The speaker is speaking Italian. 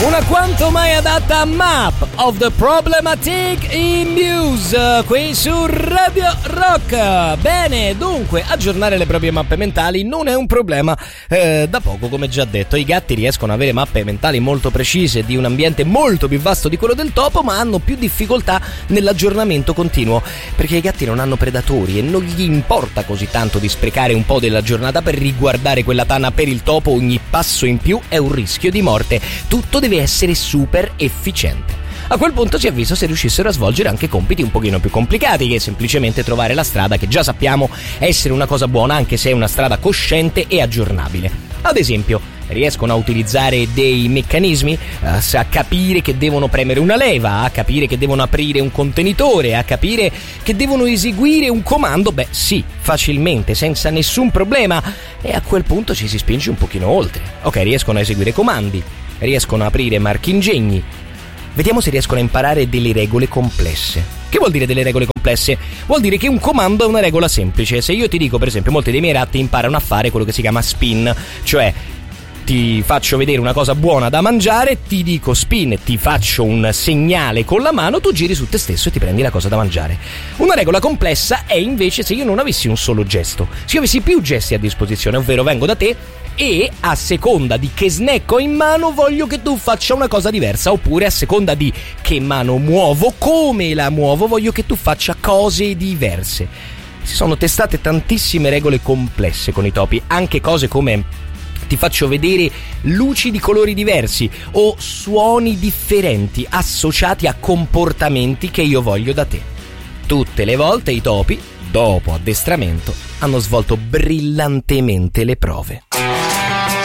Una quanto mai adatta Map of the Problematic in Muse qui su Radio Rock. Bene, dunque, aggiornare le proprie mappe mentali non è un problema. Da poco, come già detto, i gatti riescono ad avere mappe mentali molto precise di un ambiente molto più vasto di quello del topo, ma hanno più difficoltà nell'aggiornamento continuo, perché i gatti non hanno predatori e non gli importa così tanto di sprecare un po' della giornata per riguardare quella tana. Per il topo ogni passo in più è un rischio di morte. Tutto deve essere super efficiente. A quel punto si è visto se riuscissero a svolgere anche compiti un pochino più complicati, che semplicemente trovare la strada, che già sappiamo essere una cosa buona anche se è una strada cosciente e aggiornabile. Ad esempio, riescono a utilizzare dei meccanismi, a capire che devono premere una leva, a capire che devono aprire un contenitore, a capire che devono eseguire un comando. Beh sì, facilmente, senza nessun problema. E a quel punto ci si spinge un pochino oltre. Ok, riescono a eseguire comandi, riescono a aprire marchingegni. Vediamo se riescono a imparare delle regole complesse. Che vuol dire delle regole complesse? Vuol dire che un comando è una regola semplice. Se io ti dico, per esempio, molti dei miei ratti imparano a fare quello che si chiama spin, cioè ti faccio vedere una cosa buona da mangiare, ti dico spin, ti faccio un segnale con la mano, tu giri su te stesso e ti prendi la cosa da mangiare. Una regola complessa è invece se io non avessi un solo gesto, se io avessi più gesti a disposizione, ovvero vengo da te e a seconda di che snack ho in mano voglio che tu faccia una cosa diversa, oppure a seconda di che mano muovo, come la muovo, voglio che tu faccia cose diverse. Si sono testate tantissime regole complesse con i topi, anche cose come ti faccio vedere luci di colori diversi o suoni differenti associati a comportamenti che io voglio da te. Tutte le volte i topi, dopo addestramento, hanno svolto brillantemente le prove.